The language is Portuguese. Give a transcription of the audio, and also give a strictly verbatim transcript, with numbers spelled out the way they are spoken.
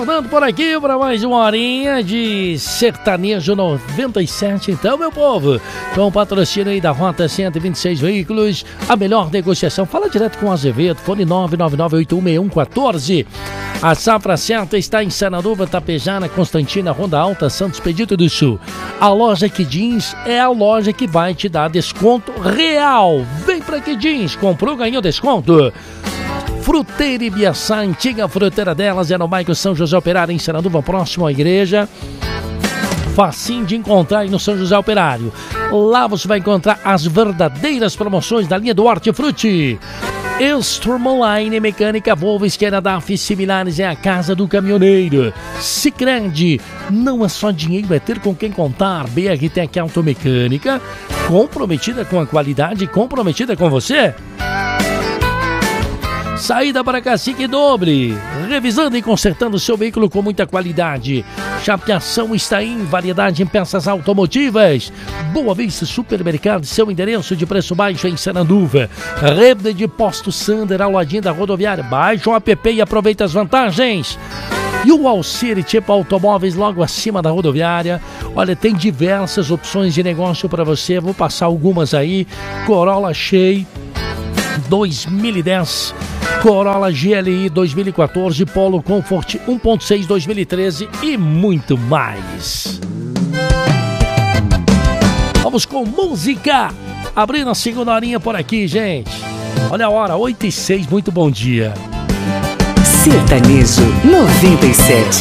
retornando por aqui para mais uma horinha de Sertanejo noventa e sete. Então, meu povo, com o patrocínio aí da Rota cento e vinte e seis Veículos, a melhor negociação. Fala direto com o Azevedo, fone nove nove nove oito um seis um um quatro. A Safra Certa está em Sanaúva, Tapejara, Constantina, Ronda Alta, Santos, Pedito do Sul. A loja Que Jeans é a loja que vai te dar desconto real. Vem pra Que Jeans, comprou, ganhou desconto. Fruteira Ibiaçá, antiga fruteira delas é no bairro São José Operário, em Sanaúva, próximo à igreja. Facinho de encontrar aí no São José Operário. Lá você vai encontrar as verdadeiras promoções da linha do Hortifruti. Stromoline Mecânica Volvo, esquerda da F similares, é a casa do caminhoneiro. Sicredi, não é só dinheiro, é ter com quem contar. B R Tech Automecânica, comprometida com a qualidade, comprometida com você. Saída para Cacique Doble, revisando e consertando seu veículo com muita qualidade. Chapeação está em variedade em peças automotivas. Boa Vista Supermercado, seu endereço de preço baixo em Sanaúva. Rede de Posto Sander, ao ladinho da rodoviária. Baixe o app e aproveita as vantagens. E o Alcire Tipo Automóveis, logo acima da rodoviária. Olha, tem diversas opções de negócio para você. Vou passar algumas aí. Corolla Shea dois mil e dez, Corolla G L I dois mil e quatorze, Polo Comfort um ponto seis dois mil e treze e muito mais. Vamos com música, abrindo a segunda horinha por aqui, gente. Olha a hora, oito e seis, muito bom dia. Sertanejo noventa e sete.